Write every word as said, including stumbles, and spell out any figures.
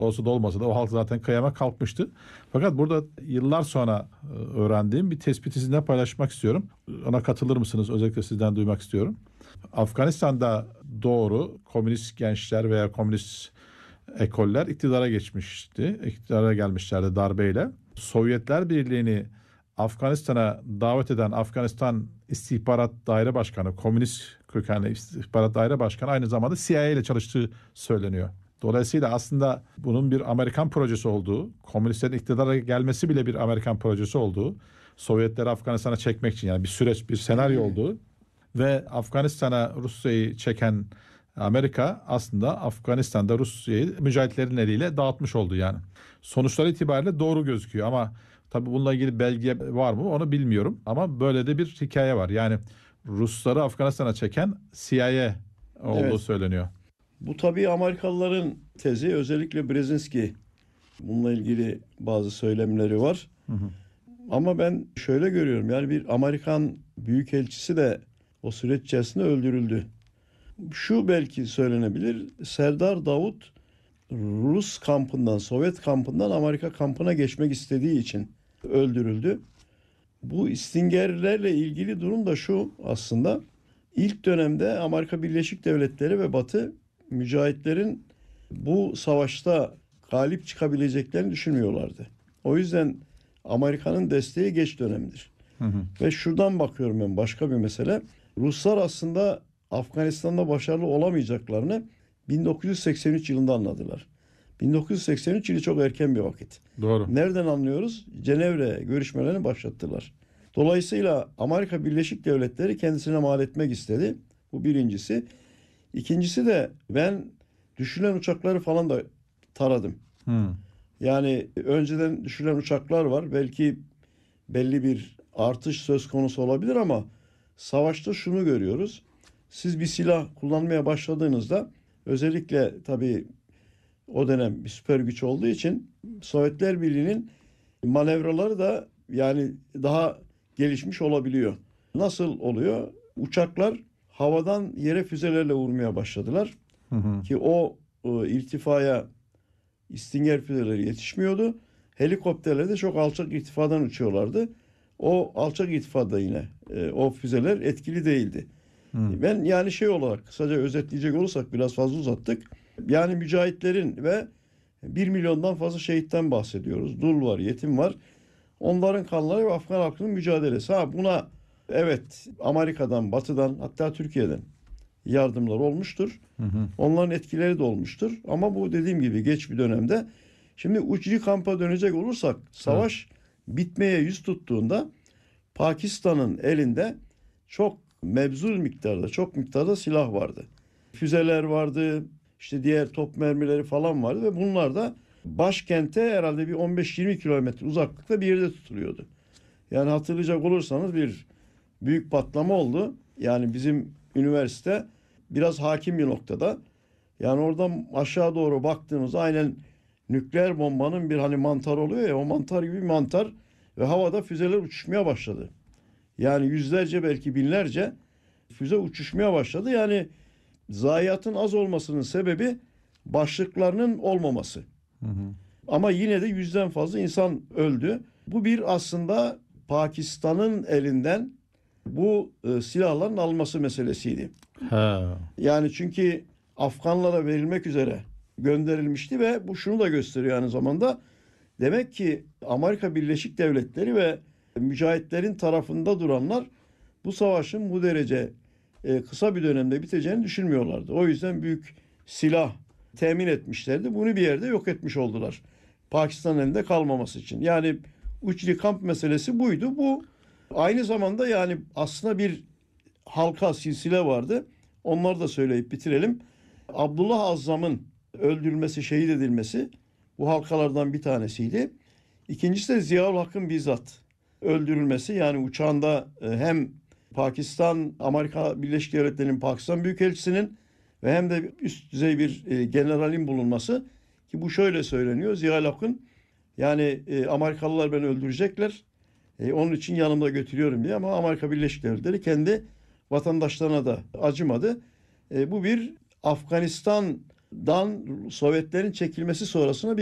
olsa da olmasa da o halk zaten kıyama kalkmıştı. Fakat burada yıllar sonra e, öğrendiğim bir tespiti sizinle paylaşmak istiyorum. Ona katılır mısınız? Özellikle sizden duymak istiyorum. Afganistan'da doğru komünist gençler veya komünist ekoller iktidara geçmişti. İktidara gelmişlerdi darbeyle. Sovyetler Birliği'ni Afganistan'a davet eden Afganistan İstihbarat Daire Başkanı, komünist kökenli İstihbarat Daire Başkanı aynı zamanda C I A ile çalıştığı söyleniyor. Dolayısıyla aslında bunun bir Amerikan projesi olduğu, komünistlerin iktidara gelmesi bile bir Amerikan projesi olduğu, Sovyetleri Afganistan'a çekmek için yani bir süreç, bir senaryo olduğu ve Afganistan'a Rusya'yı çeken Amerika aslında Afganistan'da Rusya'yı mücahitlerin eliyle dağıtmış oldu yani. Sonuçlar itibariyle doğru gözüküyor ama tabii bununla ilgili belge var mı onu bilmiyorum ama böyle de bir hikaye var. Yani Rusları Afganistan'a çeken C I A olduğu Evet. söyleniyor. Bu tabii Amerikalıların tezi, özellikle Brzezinski bununla ilgili bazı söylemleri var. Hı hı. Ama ben şöyle görüyorum, yani bir Amerikan büyükelçisi de o süreç içerisinde öldürüldü. Şu belki söylenebilir, Serdar Davut Rus kampından, Sovyet kampından Amerika kampına geçmek istediği için öldürüldü. Bu istingerlerle ilgili durum da şu aslında. İlk dönemde Amerika Birleşik Devletleri ve Batı mücahitlerin bu savaşta galip çıkabileceklerini düşünmüyorlardı. O yüzden Amerika'nın desteği geç dönemdir. Hı hı. Ve şuradan bakıyorum ben, başka bir mesele. Ruslar aslında Afganistan'da başarılı olamayacaklarını bin dokuz yüz seksen üç yılında anladılar. bin dokuz yüz seksen üç yılı çok erken bir vakit. Doğru. Nereden anlıyoruz? Cenevre görüşmelerini başlattılar. Dolayısıyla Amerika Birleşik Devletleri kendisine mal etmek istedi. Bu birincisi. İkincisi de ben düşülen uçakları falan da taradım. Hı. Yani önceden düşülen uçaklar var. Belki belli bir artış söz konusu olabilir ama savaşta şunu görüyoruz. Siz bir silah kullanmaya başladığınızda, özellikle tabii o dönem bir süper güç olduğu için Sovyetler Birliği'nin manevraları da yani daha gelişmiş olabiliyor. Nasıl oluyor? Uçaklar havadan yere füzelerle vurmaya başladılar. Hı hı. Ki o e, irtifaya İstinger füzeleri yetişmiyordu. Helikopterler de çok alçak irtifadan uçuyorlardı. O alçak irtifada yine e, o füzeler etkili değildi. Hı. Ben yani şey olarak kısaca özetleyecek olursak, biraz fazla uzattık. Yani mücahitlerin ve bir milyondan fazla şehitten bahsediyoruz. Dul var, yetim var. Onların kanları ve Afgan halkının mücadelesi. Ha, buna evet Amerika'dan, Batı'dan, hatta Türkiye'den yardımlar olmuştur. Hı hı. Onların etkileri de olmuştur. Ama bu dediğim gibi geç bir dönemde. Şimdi Uçli kampa dönecek olursak, savaş bitmeye yüz tuttuğunda Pakistan'ın elinde çok mebzul miktarda, çok miktarda silah vardı. Füzeler vardı, işte diğer top mermileri falan vardı ve bunlar da başkente herhalde bir on beş yirmi kilometre uzaklıkta bir yerde tutuluyordu. Yani hatırlayacak olursanız bir büyük patlama oldu. Yani bizim üniversite biraz hakim bir noktada. Yani oradan aşağı doğru baktığımızda aynen nükleer bombanın bir hani mantar oluyor ya, o mantar gibi bir mantar ve havada füzeler uçuşmaya başladı. Yani yüzlerce, belki binlerce füze uçuşmaya başladı. Yani zayiatın az olmasının sebebi başlıklarının olmaması. Hı hı. Ama yine de yüzden fazla insan öldü. Bu bir aslında Pakistan'ın elinden bu e, silahların alması meselesiydi. Ha. Yani çünkü Afganlara verilmek üzere gönderilmişti ve bu şunu da gösteriyor aynı zamanda. Demek ki Amerika Birleşik Devletleri ve mücahitlerin tarafında duranlar bu savaşın bu derece e, kısa bir dönemde biteceğini düşünmüyorlardı. O yüzden büyük silah temin etmişlerdi. Bunu bir yerde yok etmiş oldular. Pakistan elinde kalmaması için. Yani Uçli kamp meselesi buydu. Bu aynı zamanda yani aslında bir halka, silsile vardı. Onları da söyleyip bitirelim. Abdullah Azzam'ın öldürülmesi, şehit edilmesi bu halkalardan bir tanesiydi. İkincisi de Ziaül Hakk'ın bizzat öldürülmesi. Yani uçağında hem Pakistan, Amerika Birleşik Devletleri'nin Pakistan Büyükelçisi'nin ve hem de üst düzey bir generalin bulunması, ki bu şöyle söyleniyor. Ziaül Hakk'ın yani Amerikalılar beni öldürecekler, onun için yanımda götürüyorum diye, ama Amerika Birleşik Devletleri kendi vatandaşlarına da acımadı. Bu bir Afganistan dan Sovyetlerin çekilmesi sonrasında